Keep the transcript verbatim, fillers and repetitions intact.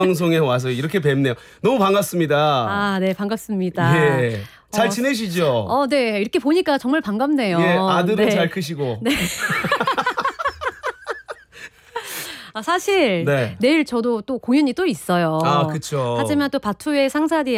방송에 와서 이렇게 뵙네요. 너무 반갑습니다. 아, 네, 반갑습니다. 예. 잘 어, 지내시죠? 어, 네, 이렇게 보니까 정말 반갑네요. 예, 아들은 네. 잘 크시고. 네. 아, 사실 네. 내일 저도 또 공연이 또 있어요. 아, 그쵸. 하지만 또 바투의 상사디